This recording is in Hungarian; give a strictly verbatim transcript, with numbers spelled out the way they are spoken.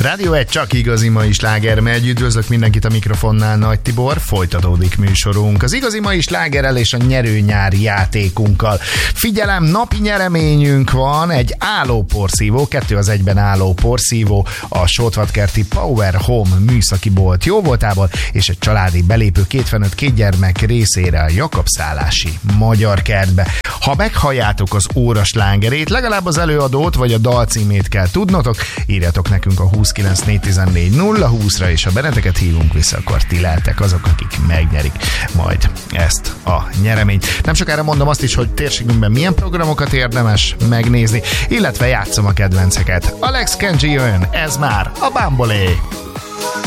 Rádió egy csak igazi mai sláger megy. Üdvözlök mindenkit a mikrofonnál, Nagy Tibor. Folytatódik műsorunk az igazi mai slágerrel és a nyerőnyári játékunkkal. Figyelem, napi nyereményünk van, egy állóporszívó, kettő az egyben álló porszívó a Sótvatkerti Power Home műszaki bolt jóvoltából, és egy családi belépő két felnőtt két gyermek részére a Jakab-szállási Magyar Kertbe. Ha meghalljátok az óra slágerét, legalább az előadót vagy a dal címét kell tudnotok, írjatok nekünk a huszonkilenc négyszáztizennégy nulla húszra, és ha benneteket hívunk vissza, akkor ti lehetek azok, akik megnyerik majd ezt a nyereményt. Nem sokára mondom azt is, hogy térségünkben milyen programokat érdemes megnézni, illetve játszom a kedvenceket. Alex Kenji jön, ez már a Bambolé!